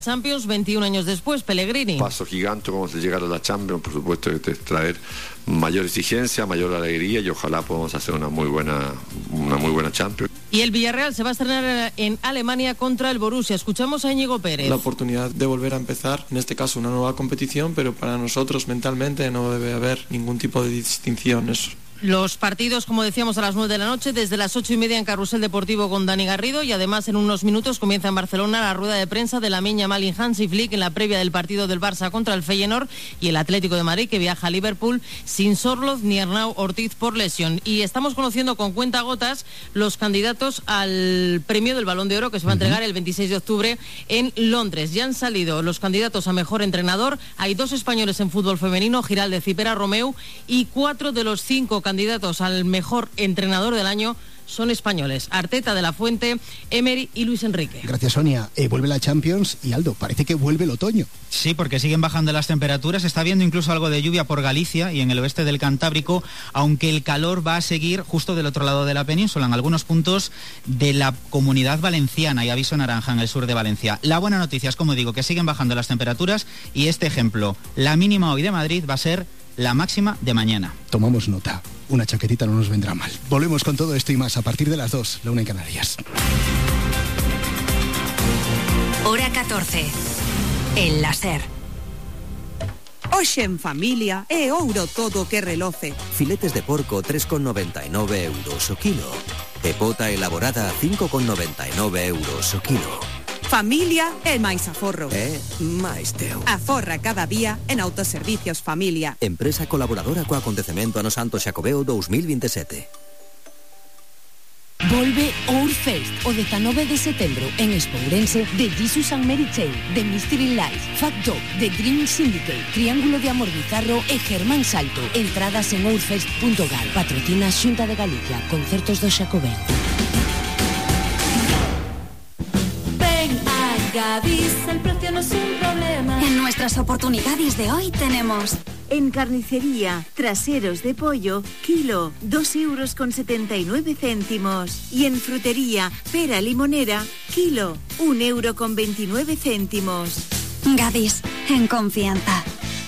Champions 21 años después, Pellegrini. Paso gigante como de llegar a la Champions, por supuesto que es traer mayor exigencia, mayor alegría y ojalá podamos hacer una muy buena Champions. Y el Villarreal se va a estrenar en Alemania contra el Borussia. Escuchamos a Íñigo Pérez. La oportunidad de volver a empezar, en este caso una nueva competición, pero para nosotros mentalmente no debe haber ningún tipo de distinción. Los partidos, como decíamos, a las 9 de la noche, desde las 8:30 en Carrusel Deportivo con Dani Garrido, y además en unos minutos comienza en Barcelona la rueda de prensa de Lamine Yamal y Hansi Flick en la previa del partido del Barça contra el Feyenoord y el Atlético de Madrid, que viaja a Liverpool sin Sorloth ni Arnau Ortiz por lesión. Y estamos conociendo con cuentagotas los candidatos al premio del Balón de Oro que se va a entregar el 26 de octubre en Londres. Ya han salido los candidatos a mejor entrenador. Hay 2 españoles en fútbol femenino, Giraldez y Pera Romeu, y 4 de los 5 candidatos al mejor entrenador del año son españoles: Arteta, De la Fuente, Emery y Luis Enrique. Gracias, Sonia. Vuelve la Champions y, Aldo, parece que vuelve el otoño. Sí, porque siguen bajando las temperaturas, está habiendo incluso algo de lluvia por Galicia y en el oeste del Cantábrico, aunque el calor va a seguir justo del otro lado de la península, en algunos puntos de la Comunidad Valenciana, y aviso naranja en el sur de Valencia. La buena noticia es, como digo, que siguen bajando las temperaturas, y este ejemplo: la mínima hoy de Madrid va a ser la máxima de mañana. Tomamos nota. Una chaquetita no nos vendrá mal. Volvemos con todo esto y más a partir de las 2, la 1 en Canarias. Hora 14. El láser. Hoxe en familia é ouro todo que reloce. Filetes de porco 3,99 euros o kilo. E pota elaborada 5,99 euros o kilo. Familia é máis aforro. máis teu. Aforra cada día en Autoservicios Familia. Empresa colaboradora co acontecemento Ano Santo Xacobeo 2027. Volve Ourfest o 19 de setembro en Espourense, de Jesus and Mary Chain, de Mystery Lights, Fat Dog, de Dream Syndicate, Triángulo de Amor Bizarro e Germán Salto. Entradas en ourfest.gal. Patrocina Xunta de Galicia. Concertos do Xacobeo. Gadis, el precio no es un problema. En nuestras oportunidades de hoy tenemos: en carnicería, traseros de pollo, kilo, 2,79 €. Y en frutería, pera limonera, kilo, 1,29 €. Gadis, en confianza.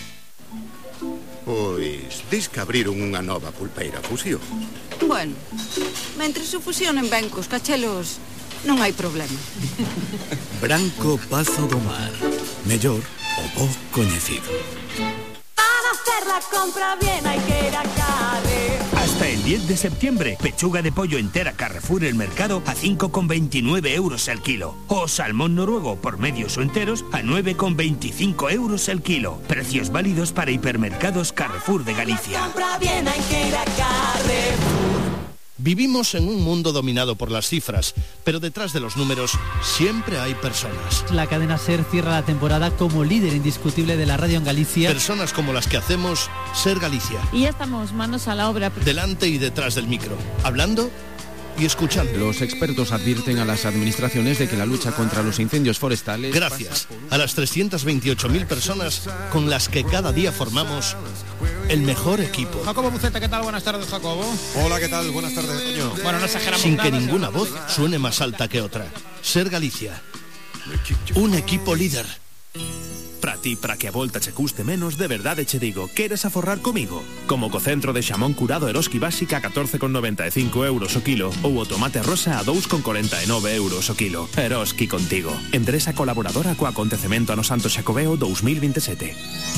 Pois, dis que abriron unha nova pulpeira Fusión. Bueno, mentre se fusionen ben cos cachelos, non hai problema. Branco Pazo do Mar. Mellor o bo coñecido. Para hacer la compra bien hay que ir a Carrefour. Hasta el 10 de septiembre, pechuga de pollo entera Carrefour El Mercado a 5,29 € el kilo. O salmón noruego por medios o enteros a 9,25 € el kilo. Precios válidos para hipermercados Carrefour de Galicia. La compra bien hay que ir a Carrefour. Vivimos en un mundo dominado por las cifras, pero detrás de los números siempre hay personas. La cadena SER cierra la temporada como líder indiscutible de la radio en Galicia. Personas como las que hacemos SER Galicia. Y ya estamos manos a la obra. Delante y detrás del micro, hablando y escuchando. Los expertos advierten a las administraciones de que la lucha contra los incendios forestales... Gracias a las 328.000 personas con las que cada día formamos el mejor equipo. Jacobo Buceta, ¿qué tal? Buenas tardes, Jacobo. Hola, ¿qué tal? Buenas tardes, Toño. Bueno, no exageramos. Sin que ninguna voz suene más alta que otra. SER Galicia. Un equipo líder. Para ti, para que a volta che custe menos, de verdade che digo, queres aforrar comigo? Como co centro de xamón curado Eroski básica a 14,95 € o kilo ou o tomate rosa a 2,49 € o kilo. Eroski contigo. Empresa colaboradora co acontecemento Ano Santo Xacobeo 2027.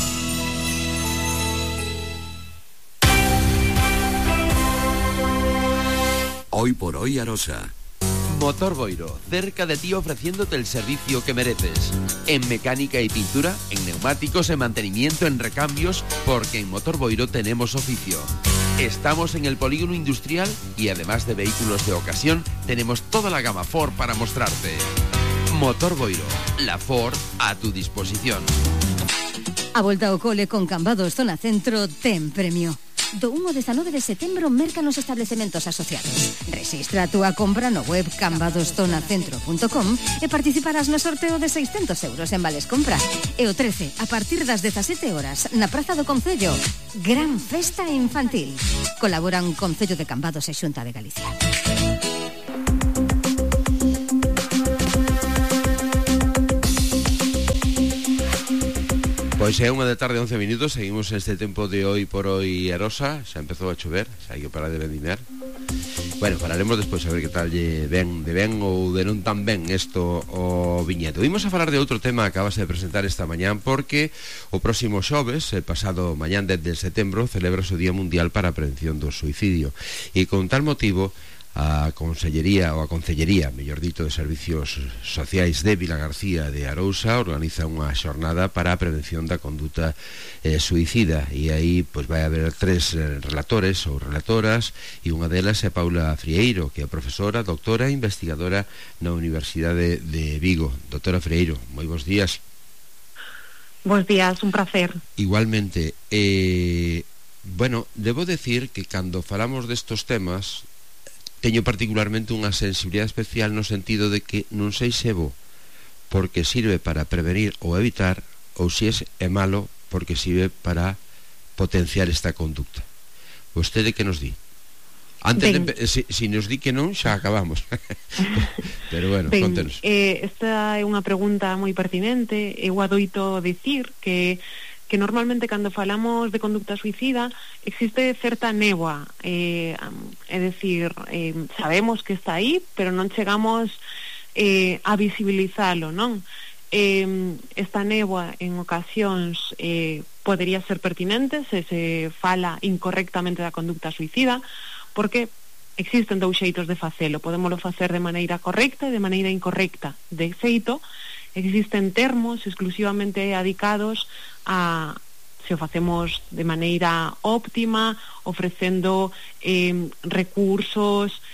Hoy por hoy Arosa. Motor Boiro, cerca de ti ofreciéndote el servicio que mereces. En mecánica y pintura, en neumáticos, en mantenimiento, en recambios, porque en Motor Boiro tenemos oficio. Estamos en el polígono industrial y además de vehículos de ocasión, tenemos toda la gama Ford para mostrarte. Motor Boiro, la Ford a tu disposición. A volta ao cole con Cambados Zona Centro ten premio. Do 1 ao 19 de setembro merca nos establecementos asociados. Rexistra a túa compra no web cambadostonacentro.com e participarás no sorteo de 600 € en vales compra. E o 13, a partir das 17 horas, na Praza do Concello, gran festa infantil. Colaboran Concello de Cambados e Xunta de Galicia. Pois é 1:11 a.m, seguimos este tempo de hoy por hoy Arosa. Xa empezou a chover, xa hai que parar de vendimiar. Bueno, pararemos despois a ver que tal lle ven de ben ou de non tan ben isto o viñedo. Vimos a falar de outro tema que acabas de presentar esta mañán, porque o próximo xoves, pasado mañán 10 de setembro, celebra o Día Mundial para a Prevención do Suicidio, e con tal motivo a Consellería, ou a Concellería, mellor dito, de Servicios Sociais de Vilagarcía de Arousa organiza unha xornada para a prevención da conduta suicida, e aí pois vai haber 3 relatores ou relatoras, e unha delas é Paula Frieiro, que é profesora, doctora e investigadora na Universidade de Vigo. Doctora Frieiro, moi bons días. Bos días, un placer. Igualmente, bueno, debo decir que cando falamos destos temas teño particularmente unha sensibilidade especial no sentido de que non sei se é bo porque sirve para prevenir ou evitar, ou se é malo porque sirve para potenciar esta conducta. Vostede que nos di? Antes si nos di que non, xa acabamos. Pero bueno, contenos. Esta é unha pregunta moi pertinente. Eu adoito dicir que normalmente cando falamos de conducta suicida existe certa néboa, é dicir, sabemos que está aí, pero non chegamos a visibilizalo, non? Esta néboa en ocasións podería ser pertinente se se fala incorrectamente da conducta suicida, porque existen 2 xeitos de facelo. Podémoslo facer de maneira correcta e de maneira incorrecta. De feito, existen termos exclusivamente adicados a se o facemos de maneira óptima, ofrecendo recursos,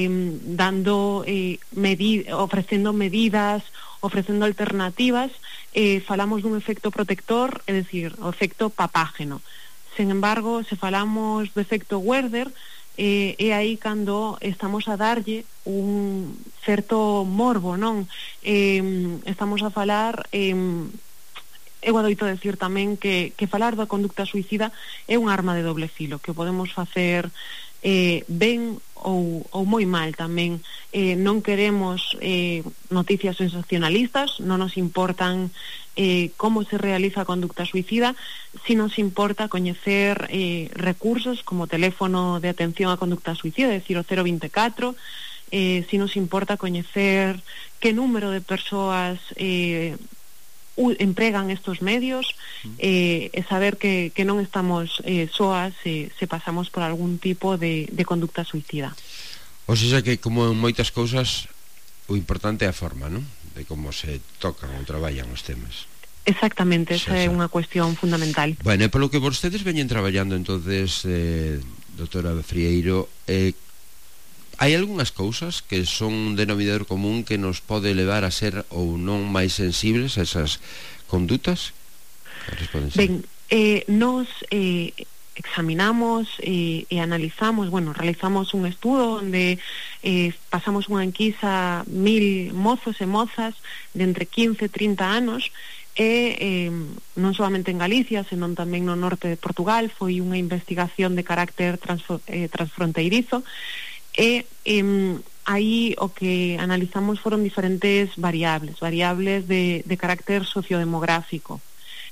ofrecendo medidas, ofrecendo alternativas, falamos dun efecto protector, é dicir, o efecto papágeno. Sen embargo, se falamos do efecto Werder, é aí cando estamos a darlle un certo morbo, non? Estamos a falar, eu adoito decir tamén que falar da conducta suicida é un arma de doble filo, que podemos facer ben ou moi mal tamén. Non queremos noticias sensacionalistas, non nos importan como se realiza a conducta suicida, si nos importa coñecer recursos como teléfono de atención a conducta suicida, é dicir, o 024, si nos importa coñecer que número de persoas empregan estos medios, e saber que non estamos soas se pasamos por algún tipo de conducta suicida. O sea que, como en moitas cousas, o importante é a forma, non? De como se tocan ou traballan os temas. Exactamente, esa é unha cuestión fundamental. Bueno, e polo que vostedes veñen traballando entonces, doutora Frieiro, hai algunhas cousas que son un denominador común que nos pode levar a ser ou non máis sensibles a esas condutas? Ben, nos examinamos e analizamos, realizamos un estudo onde pasamos unha enquisa a 1000 mozos e mozas de entre 15 e 30 anos, e non solamente en Galicia, senón tamén no norte de Portugal. Foi unha investigación de carácter transfronteirizo, e aí o que analizamos foron diferentes variables de carácter sociodemográfico.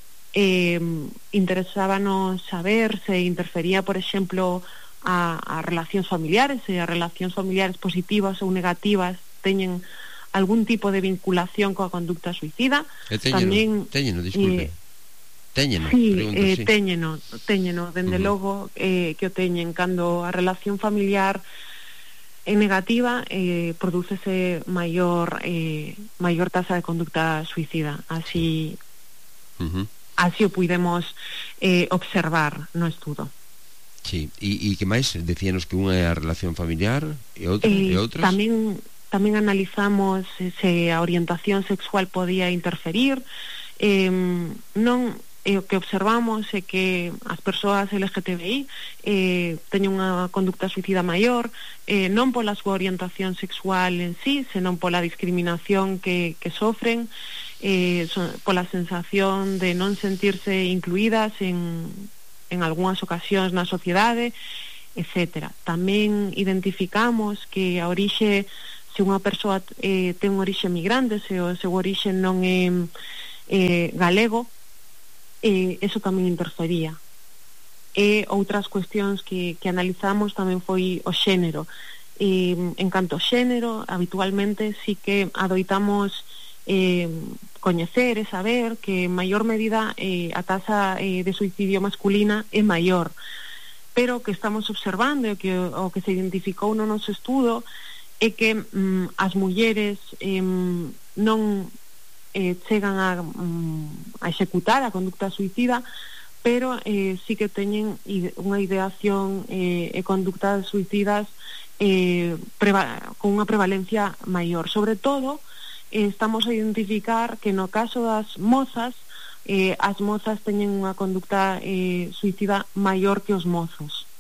Interesábanos saber se interfería, por exemplo, a relacións familiares, se as relacións familiares positivas ou negativas teñen algún tipo de vinculación coa conducta suicida. Téñeno, disculpe. Téñeno, sí, téñeno, dende logo que o teñen. Cando a relación familiar é negativa, prodúcese maior tasa de conducta suicida. Así o puidemos observar no estudo. Sí, e que máis? Decíanos que unha é a relación familiar e outras? Tamén analizamos se a orientación sexual podía interferir. O que observamos é que as persoas LGTBI teñen unha conducta suicida maior, non pola súa orientación sexual en sí, senón pola discriminación que sofren, pola sensación de non sentirse incluídas en algunhas ocasións na sociedade, etc. Tamén identificamos que a orixe, se unha persoa ten un orixe migrante, se o seu orixe non é galego, eso tamén interfería. E outras cuestións que analizamos tamén foi o xénero. En canto ao xénero, habitualmente sí que adoitamos coñecer e saber que en maior medida a taxa de suicidio masculina é maior, pero o que estamos observando o que se identificou no noso estudo é que as mulleres non chegan a executar a conducta suicida, pero sí que teñen unha ideación e conductas suicidas con unha prevalencia maior. Sobre todo, estamos a identificar que no caso das mozas, as mozas teñen unha conducta suicida maior que os mozos.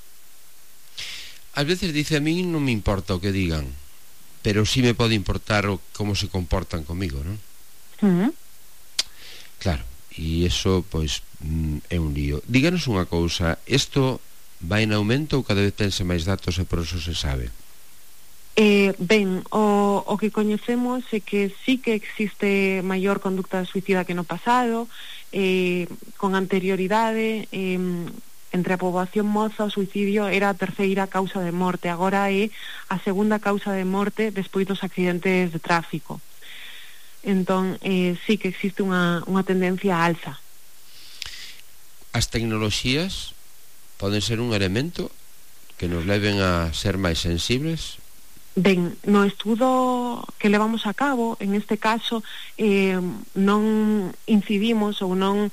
Ás veces dice, a mí non me importa o que digan, pero sí me pode importar como se comportan comigo, non? Claro, e iso, pois, é un lío. Díganos unha cousa, isto vai en aumento ou cada vez tense máis datos e por eso se sabe? Ben, o que coñecemos é que sí que existe maior conducta suicida que no pasado, con anterioridade, entre a poboación moza o suicidio era a terceira causa de morte, agora é a segunda causa de morte despois dos accidentes de tráfico. Entón, sí que existe unha tendencia a alza. As tecnoloxías poden ser un elemento que nos leven a ser máis sensibles? Ben, no estudo que levamos a cabo, en este caso, non incidimos ou non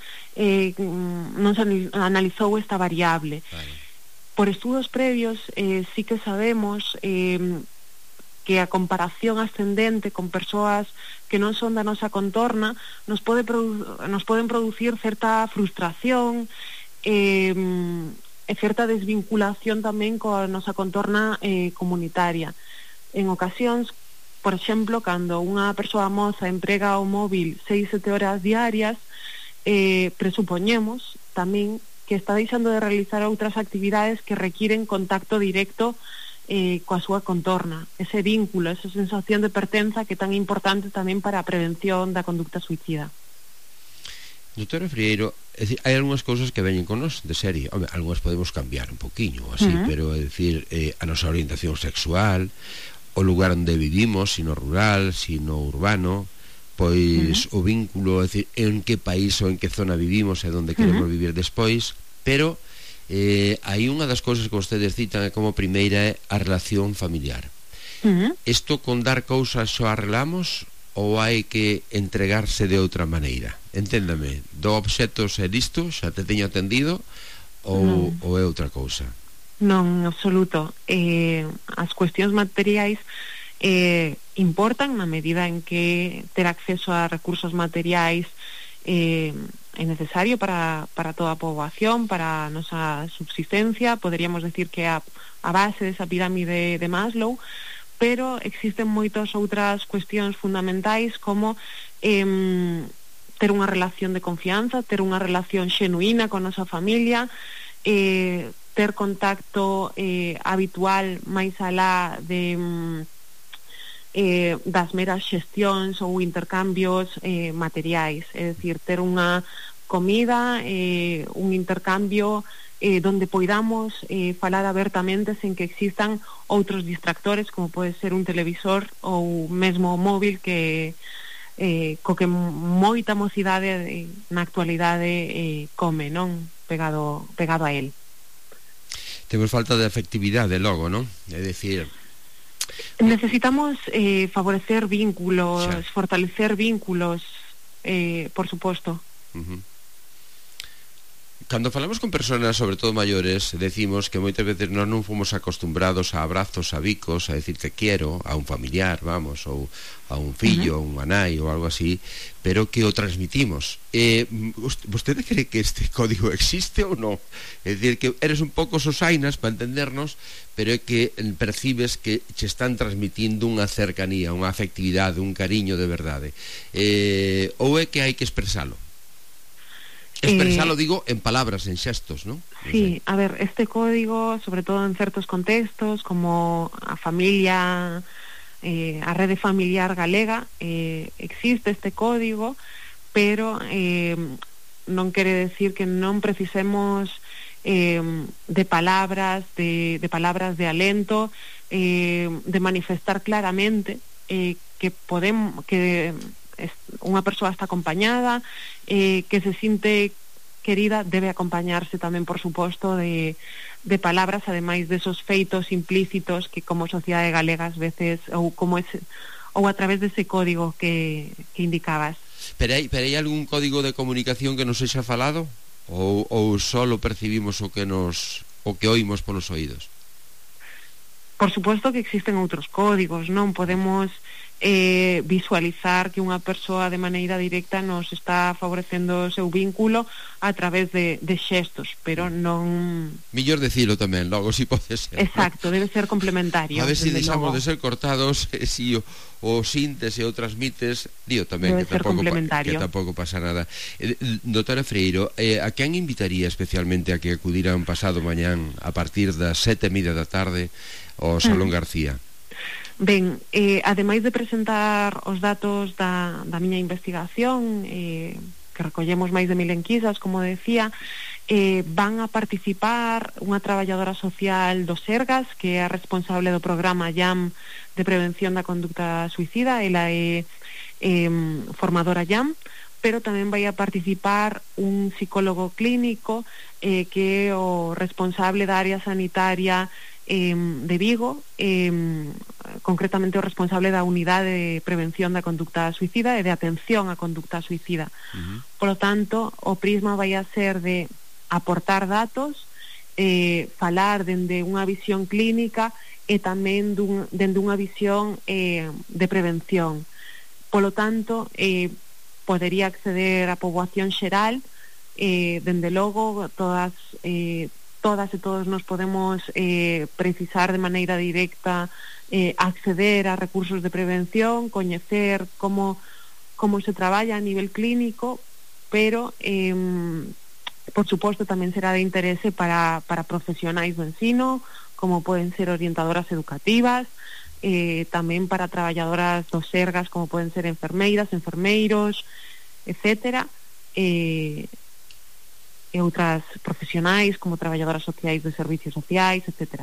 se analizou esta variable. Vale. Por estudos previos, sí que sabemos que a comparación ascendente con persoas que non son da nosa contorna nos poden producir certa frustración e certa desvinculación tamén coa nosa contorna comunitaria. En ocasións, por exemplo, cando unha persoa moza emprega o móvil 6-7 horas diarias, presupoñemos tamén que está deixando de realizar outras actividades que requiren contacto directo coa súa contorna, ese vínculo, esa sensación de pertenza que é tan importante tamén para a prevención da conducta suicida. Doutora Frieiro, é dicir, hai algunhas cousas que veñen con nos de serie. Home, algunhas podemos cambiar un poquinho así, pero é dicir, a nosa orientación sexual, o lugar onde vivimos, si no rural, si no urbano, pois o vínculo, é dicir, en que país ou en que zona vivimos e onde queremos vivir despois, pero hai unha das cousas que vostedes citan é como primeira é a relación familiar. Isto con dar cousas xo arreglamos ou hai que entregarse de outra maneira? Enténdame, do obxetos é listo, xa te teño atendido, ou é outra cousa? Non, en absoluto. As cuestións materiais importan na medida en que ter acceso a recursos materiais é necesario para toda a poboación, para a nosa subsistencia. Poderíamos decir que a base desa pirámide de Maslow, pero existen moitas outras cuestións fundamentais como ter unha relación de confianza, ter unha relación xenuína con a nosa familia, ter contacto habitual máis alá de das meras xestións ou intercambios materiais, é dicir, ter unha comida, un intercambio donde poidamos falar abertamente sen que existan outros distractores como pode ser un televisor ou mesmo o móvil que co que moita mocidade na actualidade come, non? Pegado a él. Temos falta de afectividade logo, non? É dicir, necesitamos favorecer vínculos, fortalecer vínculos, por suposto. Cando falamos con persoas, sobre todo maiores, decimos que moitas veces nós non fomos acostumbrados a abrazos, a bicos, a decir te quiero a un familiar, vamos, ou a un fillo, a un nai ou algo así, pero que o transmitimos. Vostede cree que este código existe ou non? É dicir, que eres un pouco sosainas para entendernos, pero é que percibes que che están transmitindo unha cercanía, unha afectividade, un cariño de verdade. Ou é que hai que expresalo? Expresalo, digo, en palabras, en xestos, ¿no? Sí, a ver, este código, sobre todo en certos contextos, como a familia, a rede familiar galega, existe este código, pero non quere decir que non precisemos de palabras de alento, de manifestar claramente que unha persoa está acompañada, que se sinte querida, debe acompañarse tamén, por suposto, de palabras, ademais desos feitos implícitos que como sociedade galega ás veces, ou a través dese código que indicabas. Pero hai algún código de comunicación que nos sexa falado? Ou só percibimos o que oímos polos oídos? Por suposto que existen outros códigos, non podemos visualizar que unha persoa de maneira directa nos está favorecendo o seu vínculo a través de xestos, pero non... Millor decilo tamén, logo si pode ser. Exacto, debe ser complementario. A ver se deixamos de ser cortados, si o sintes e o transmites, digo tamén que tampouco pasa nada. Doutora Freiro, a quen invitaría especialmente a que acudiran pasado mañán a partir das 7:30 da tarde ao Salón García? Ben, ademais de presentar os datos da miña investigación, que recollemos máis de 1000 enquisas, como decía, van a participar unha traballadora social do Sergas, que é a responsable do programa YAM de prevención da conducta suicida. Ela é formadora YAM, pero tamén vai a participar un psicólogo clínico que é o responsable da área sanitaria de Vigo, concretamente o responsable da unidade de prevención da conducta suicida e de atención á conducta suicida. Por lo tanto, o prisma vai a ser de aportar datos, falar dende unha visión clínica e tamén dende unha visión de prevención. Por lo tanto, podería acceder a poboación xeral, dende logo todas e todos nos podemos precisar de maneira directa acceder a recursos de prevención, coñecer como se traballa a nivel clínico, pero por suposto tamén será de interese para profesionais do ensino, como poden ser orientadoras educativas, tamén para traballadoras dos Sergas, como poden ser enfermeiras, enfermeiros, etcétera, e outras profesionais como traballadoras sociais de servicios sociais, etc.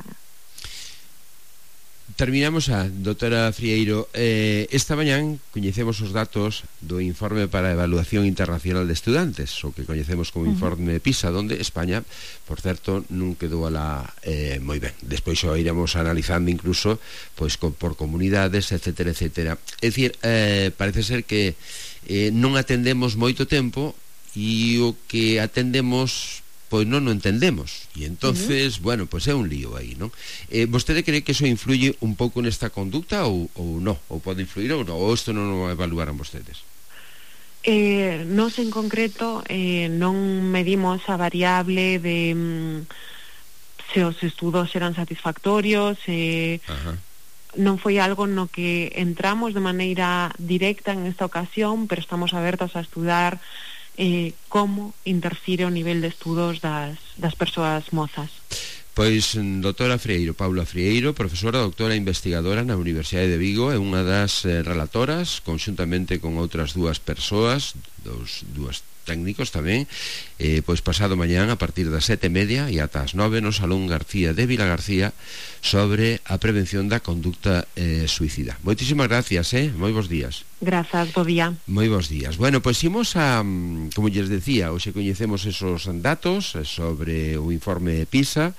Terminamos doutora Frieiro. Esta mañán coñecemos os datos do informe para a evaluación internacional de estudantes, o que coñecemos como informe PISA, onde España, por certo, non quedou alá moi ben. Despois o iremos analizando incluso por comunidades, etc. É dicir, parece ser que non atendemos moito tempo e o que atendemos pois non o entendemos e entonces, bueno, pois é un lío aí, non? Vostede cree que eso influye un pouco nesta conducta ou non? Ou pode influir ou non? Ou isto non o evaluaran vostedes? Nos en concreto non medimos a variable de se os estudos eran satisfactorios, non foi algo no que entramos de maneira directa en esta ocasión, pero estamos abertos a estudar como interfire o nivel de estudos das persoas mozas. Pois, doutora Frieiro, Paula Frieiro, profesora, doutora investigadora na Universidade de Vigo, é unha das relatoras, conxuntamente con outras dúas persoas, dúas técnicos tamén, pois pasado mañán a partir das 7:30 e ata as 9 no Salón García de Vilagarcía sobre a prevención da conducta suicida. Moitísimas gracias, moi bons días. Grazas, bo día. Moi bons días. Bueno, pois imos a, como lles decía, hoxe coñecemos esos datos sobre o informe PISA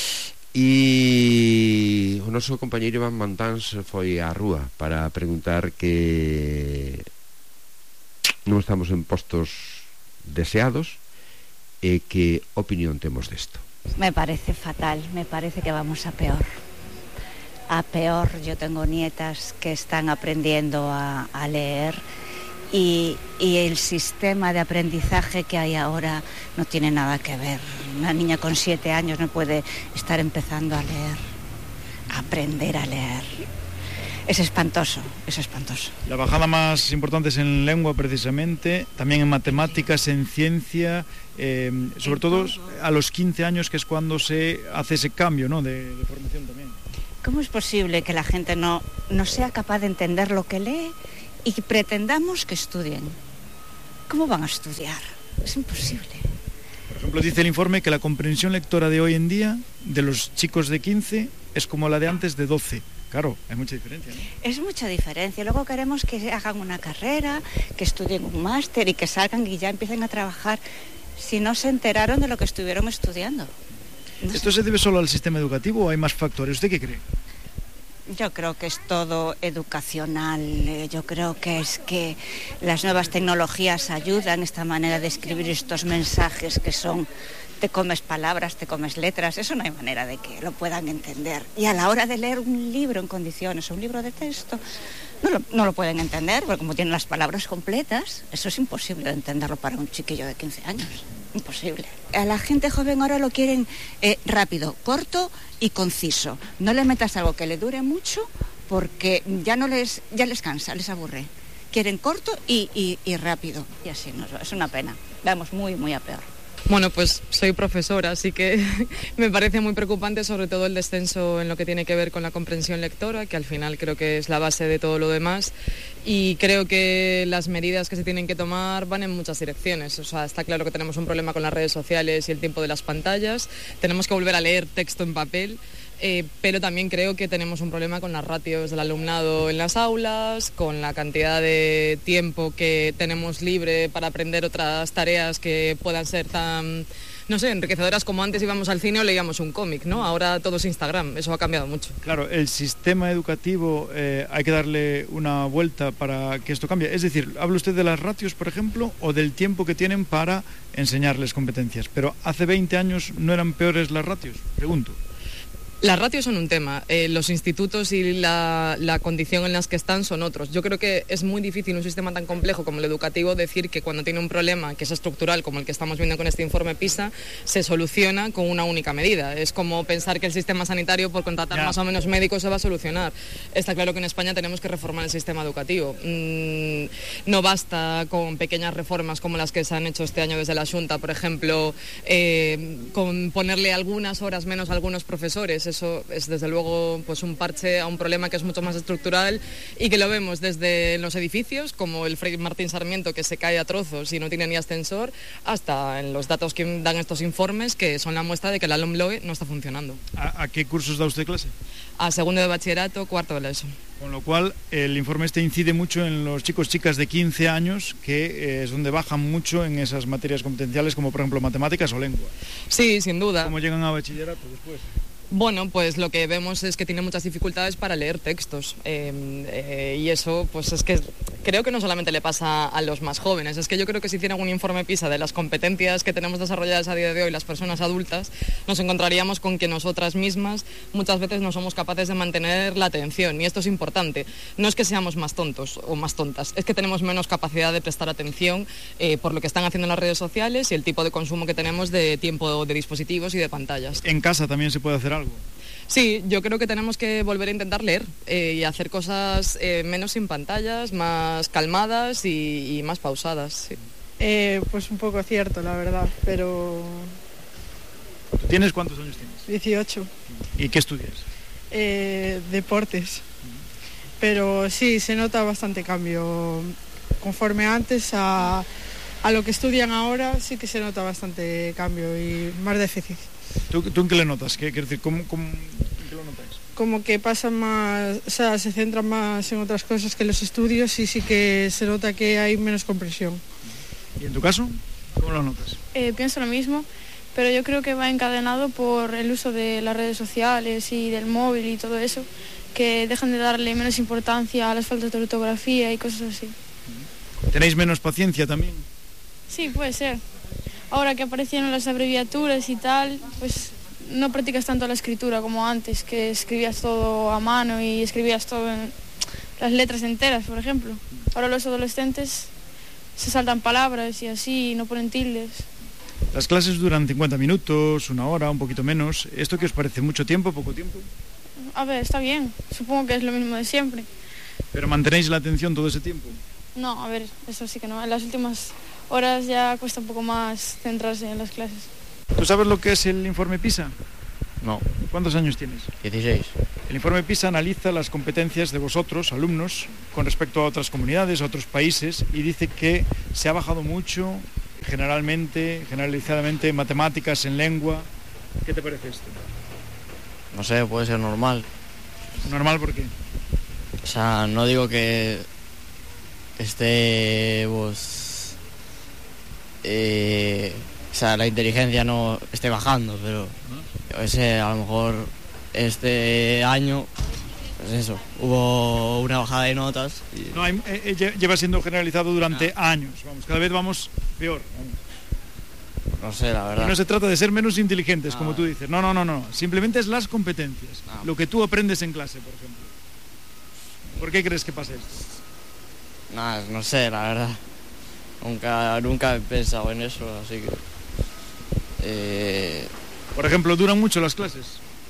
e o noso compañeiro Iván Montáns foi á rúa para preguntar que non estamos en postos deseados e que opinión temos desto. Me parece fatal, me parece que vamos a peor. A peor, yo tengo nietas que están aprendiendo a leer y el sistema de aprendizaje que hay ahora no tiene nada que ver. Una niña con 7 años no puede estar empezando a leer, a aprender a leer. Es espantoso, es espantoso. La bajada más importante es en lengua precisamente, también en matemáticas, en ciencia, sobre todo a los 15 años, que es cuando se hace ese cambio, ¿no?, de formación también. ¿Cómo es posible que la gente no sea capaz de entender lo que lee y pretendamos que estudien? ¿Cómo van a estudiar? es imposible. Por ejemplo, dice el informe que la comprensión lectora de hoy en día de los chicos de 15 es como la de antes de 12. Claro, hay mucha diferencia, ¿no? Es mucha diferencia. Luego queremos que hagan una carrera, que estudien un máster y que salgan y ya empiecen a trabajar si no se enteraron de lo que estuvieron estudiando. ¿Esto se debe solo al sistema educativo o hay más factores? ¿Usted qué cree? Yo creo que es todo educacional. Yo creo que es que las nuevas tecnologías ayudan, esta manera de escribir estos mensajes que son, te comes palabras, te comes letras. Eso no hay manera de que lo puedan entender. Y a la hora de leer un libro en condiciones, un libro de texto, no lo pueden entender, porque como tienen las palabras completas, eso es imposible de entenderlo para un chiquillo de 15 años. Imposible. A la gente joven ahora lo quieren rápido, corto y conciso. No le metas algo que le dure mucho porque ya les cansa, les aburre. Quieren corto y rápido. Y así es una pena. Vamos muy, muy a peor. Bueno, pues soy profesora, así que me parece muy preocupante sobre todo el descenso en lo que tiene que ver con la comprensión lectora, que al final creo que es la base de todo lo demás, y creo que las medidas que se tienen que tomar van en muchas direcciones. O sea, está claro que tenemos un problema con las redes sociales y el tiempo de las pantallas, tenemos que volver a leer texto en papel, pero también creo que tenemos un problema con las ratios del alumnado en las aulas, con la cantidad de tiempo que tenemos libre para aprender otras tareas que puedan ser tan, no sé, enriquecedoras como antes íbamos al cine o leíamos un cómic, ¿no? Ahora todo es Instagram, eso ha cambiado mucho. Claro, el sistema educativo hay que darle una vuelta para que esto cambie. Es decir, ¿habla usted de las ratios, por ejemplo, o del tiempo que tienen para enseñarles competencias? Pero hace 20 años no eran peores las ratios, pregunto. Las ratios son un tema, los institutos y la condición en las que están son otros. Yo creo que es muy difícil en un sistema tan complejo como el educativo decir que cuando tiene un problema que es estructural, como el que estamos viendo con este informe PISA, se soluciona con una única medida. Es como pensar que el sistema sanitario, por contratar más o menos médicos, se va a solucionar. Está claro que en España tenemos que reformar el sistema educativo. No basta con pequeñas reformas como las que se han hecho este año desde la Xunta, por ejemplo, con ponerle algunas horas menos a algunos profesores. Eso es desde luego pues un parche a un problema que es mucho más estructural y que lo vemos desde los edificios, como el Fray Martín Sarmiento, que se cae a trozos y no tiene ni ascensor, hasta en los datos que dan estos informes, que son la muestra de que la LOMLOE no está funcionando. ¿A qué cursos da usted clase? A segundo de bachillerato, cuarto de la ESO. Con lo cual, el informe este incide mucho en los chicos, chicas de 15 años, que es donde bajan mucho en esas materias competenciales, como por ejemplo matemáticas o lengua. Sí, sin duda. ¿Cómo llegan a bachillerato después? Bueno, pues lo que vemos es que tiene muchas dificultades para leer textos y eso pues es que creo que no solamente le pasa a los más jóvenes, es que yo creo que si hicieran un informe PISA de las competencias que tenemos desarrolladas a día de hoy las personas adultas, nos encontraríamos con que nosotras mismas muchas veces no somos capaces de mantener la atención, y esto es importante. No es que seamos más tontos o más tontas, es que tenemos menos capacidad de prestar atención por lo que están haciendo en las redes sociales y el tipo de consumo que tenemos de tiempo de dispositivos y de pantallas. ¿En casa también se puede hacer algo? Sí, yo creo que tenemos que volver a intentar leer y hacer cosas menos sin pantallas, más calmadas y más pausadas. Sí. Pues un poco cierto, la verdad, pero... ¿Tú tienes cuántos años tienes? 18. ¿Y qué estudias? Deportes. Pero sí, se nota bastante cambio. Conforme antes a lo que estudian ahora, sí que se nota bastante cambio y más déficit. ¿Tú en qué le notas? ¿Qué decir? ¿En qué lo notáis? Como que pasan más, o sea, se centran más en otras cosas que los estudios y sí que se nota que hay menos comprensión. ¿Y en tu caso? ¿Cómo lo notas? Pienso lo mismo, pero yo creo que va encadenado por el uso de las redes sociales y del móvil y todo eso, que dejan de darle menos importancia a las faltas de ortografía y cosas así. ¿Tenéis menos paciencia también? Sí, puede ser. Ahora que aparecieron las abreviaturas y tal, pues no practicas tanto la escritura como antes, que escribías todo a mano y escribías todo en las letras enteras, por ejemplo. Ahora los adolescentes se saltan palabras y así, no ponen tildes. Las clases duran 50 minutos, una hora, un poquito menos. ¿Esto qué os parece? ¿Mucho tiempo, poco tiempo? A ver, está bien. Supongo que es lo mismo de siempre. ¿Pero mantenéis la atención todo ese tiempo? No, a ver, eso sí que no. En las últimas horas ya cuesta un poco más centrarse en las clases. ¿Tú sabes lo que es el informe PISA? No. ¿Cuántos años tienes? 16. El informe PISA analiza las competencias de vosotros, alumnos, con respecto a otras comunidades, a otros países, y dice que se ha bajado mucho generalizadamente, matemáticas, en lengua. ¿Qué te parece esto? No sé, puede ser normal. ¿Normal por qué? O sea, no digo que esté, pues, o sea, la inteligencia no esté bajando, pero yo qué sé, a lo mejor este año, pues eso, hubo una bajada de notas. Y... No, lleva siendo generalizado durante años, vamos, cada vez vamos peor. Vamos. No sé, la verdad. Y no se trata de ser menos inteligentes, como tú dices. No. Simplemente es las competencias. Lo que tú aprendes en clase, por ejemplo. ¿Por qué crees que pasa esto? Nada, no sé, la verdad. Nunca he pensado en eso, así que... Por ejemplo, ¿duran mucho las clases?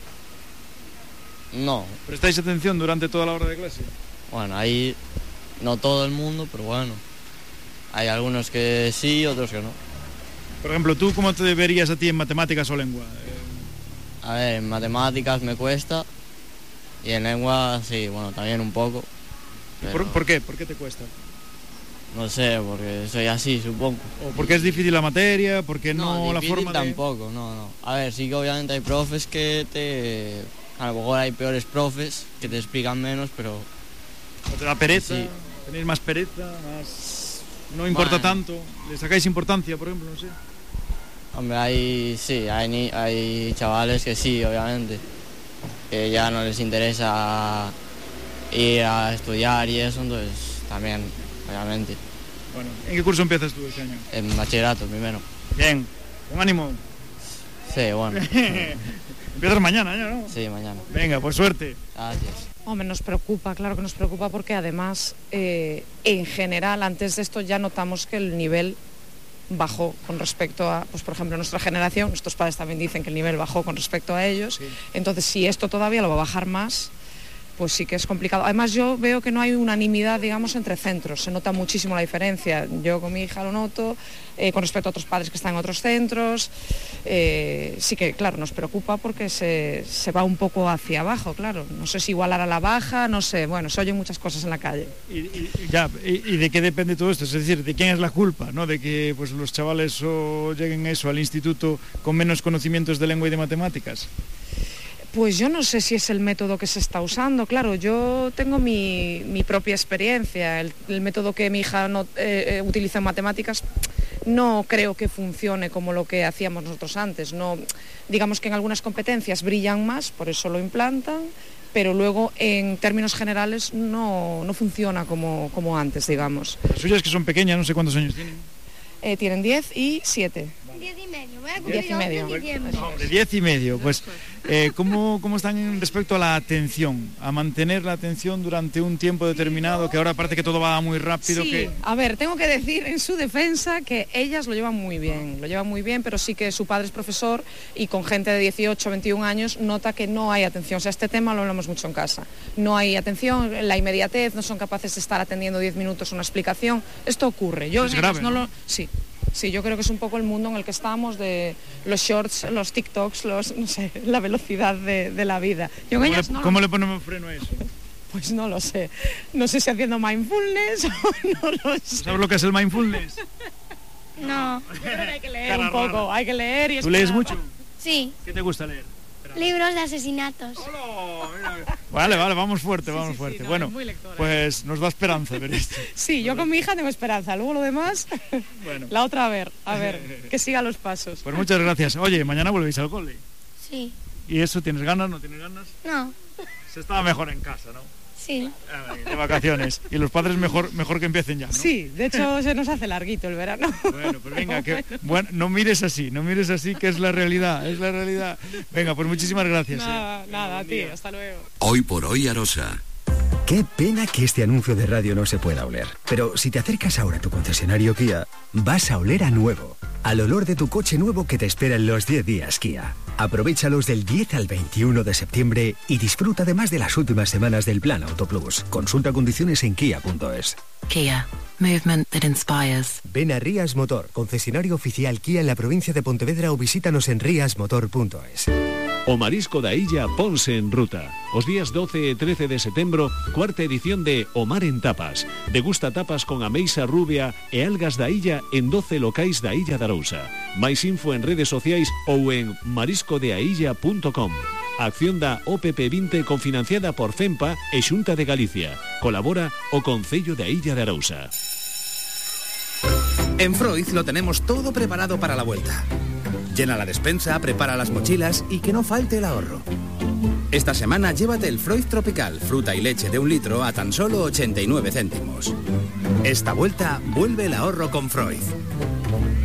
No. ¿Prestáis atención durante toda la hora de clase? Bueno, ahí no todo el mundo, pero bueno. Hay algunos que sí, otros que no. Por ejemplo, ¿tú cómo te verías a ti en matemáticas o lengua? A ver, en matemáticas me cuesta y en lengua sí, bueno, también un poco. Pero... ¿Por qué? ¿Por qué te cuesta? No sé, porque soy así, supongo. ¿O porque es difícil la materia? ¿Porque no la forma de...? Tampoco, no. A ver, sí que obviamente hay profes que te... A lo mejor hay peores profes que te explican menos, pero... ¿O te da pereza? Sí. ¿Tenéis más pereza? Más... ¿No importa tanto? ¿Le sacáis importancia, por ejemplo? No sé. Hombre, hay chavales que sí, obviamente, que ya no les interesa ir a estudiar y eso, entonces también, obviamente. Bueno, ¿en qué curso empiezas tú este año? En bachillerato, primero. Bien, con ánimo. Sí, bueno. Empiezas mañana ya, ¿no? Sí, mañana. Venga, pues suerte. Gracias. Hombre, nos preocupa, claro que nos preocupa porque además, en general, antes de esto ya notamos que el nivel bajó con respecto a, pues por ejemplo, nuestra generación. Nuestros padres también dicen que el nivel bajó con respecto a ellos. Sí. Entonces, si esto todavía lo va a bajar más, pues sí que es complicado. Además, yo veo que no hay unanimidad, digamos, entre centros. Se nota muchísimo la diferencia. Yo con mi hija lo noto, con respecto a otros padres que están en otros centros. Sí que, claro, nos preocupa porque se va un poco hacia abajo, claro. No sé si igualar a la baja, no sé. Bueno, se oyen muchas cosas en la calle. ¿Y de qué depende todo esto? Es decir, ¿de quién es la culpa, no? De que pues los chavales lleguen al instituto con menos conocimientos de lengua y de matemáticas. Pues yo no sé si es el método que se está usando. Claro, yo tengo mi propia experiencia. El método que mi hija utiliza en matemáticas no creo que funcione como lo que hacíamos nosotros antes. No, digamos que en algunas competencias brillan más, por eso lo implantan, pero luego en términos generales no funciona como antes, digamos. Las suyas que son pequeñas, no sé cuántos años tienen. Tienen 10 y 7. 10 y medio, 10 y medio. Hombre, 10 y medio. Pues, ¿cómo están respecto a la atención? A mantener la atención durante un tiempo determinado, que ahora parece que todo va muy rápido. Sí, a ver, tengo que decir en su defensa que ellas lo llevan muy bien, pero sí que su padre es profesor y con gente de 18, 21 años nota que no hay atención. O sea, este tema lo hablamos mucho en casa. No hay atención, la inmediatez, no son capaces de estar atendiendo 10 minutos una explicación. Esto ocurre. Yo es grave, ¿no? Sí, yo creo que es un poco el mundo en el que estamos, de los shorts, los TikToks, no sé, la velocidad de la vida. ¿Cómo le ponemos freno a eso? Pues no lo sé. No sé si haciendo mindfulness o no lo sé. ¿Sabes lo que es el mindfulness? No. Pero hay que leer un poco, hay que leer y ¿Tú lees mucho? Sí. ¿Qué te gusta leer? Libros de asesinatos. Vale, vamos fuerte. No, bueno, pues nos da esperanza ver esto. Sí, yo con mi hija tengo esperanza. Luego lo demás, bueno. La otra a ver, que siga los pasos. Pues muchas gracias. Oye, ¿mañana volvéis al cole? Sí. ¿Y eso tienes ganas, no tienes ganas? No. Se estaba mejor en casa, ¿no? Sí. De vacaciones. Y los padres mejor que empiecen ya, ¿no? Sí, de hecho se nos hace larguito el verano. Bueno, pues venga, no mires así, que es la realidad, Venga, pues muchísimas gracias. Nada, a ti, hasta luego. Hoy por hoy, Arosa. Qué pena que este anuncio de radio no se pueda oler. Pero si te acercas ahora a tu concesionario Kia, vas a oler a nuevo. Al olor de tu coche nuevo que te espera en los 10 días Kia. Aprovéchalos del 10 al 21 de septiembre y disfruta además de las últimas semanas del Plan Auto Plus. Consulta condiciones en kia.es. Kia. Movement that inspires. Ven a Rías Motor, concesionario oficial Kia en la provincia de Pontevedra, o visítanos en riasmotor.es. O marisco da illa ponse en ruta. Os días 12 e 13 de setembro, cuarta edición de O Mar en Tapas. Degusta tapas con ameixa rubia e algas da illa en 12 locais da Illa de Arousa. Mais info en redes sociais ou en mariscodeailla.com. A acción da OPP20 confinanciada por FEMPA e Xunta de Galicia. Colabora o Concello da Illa de Arousa. En Freud lo tenemos todo preparado para la vuelta. Llena la despensa, prepara las mochilas y que no falte el ahorro. Esta semana llévate el Freud Tropical, fruta y leche de 1 litro a tan solo 89 céntimos. Esta vuelta vuelve el ahorro con Freud.